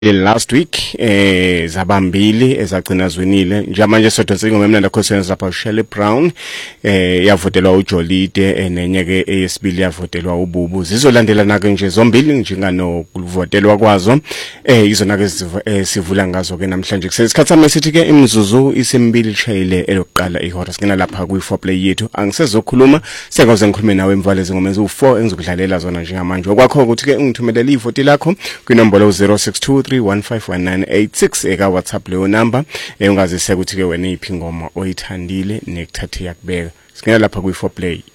last week zabambili ezagcina zwinile njengamanje sodonsa ingoma emnandi khosini lapha Shelley Brown yavotelwa uJolide nenye ke eyesibili yavotelwa uBubu zizolandelana ke nje zombili njengano kuvotelwa kwazo izona ke sivula ngazo ke namhlanje kusesikhathi sami sithi ke imizuzu isembili chayile elokuqala ihora singena lapha ku4 play yethu angisezokhuluma sengaze ngikhulume nawe emvale zingoma ezu4 engizokudlalela zona njengamanje okwakho ukuthi ke ungithumelele ivoti lakho kwinombolo 0623151986 eka WhatsApp leyo number ungazise ukuthi ke wena iphi ingoma oyithandile nekuthathe yakubeka singena lapha ku4 play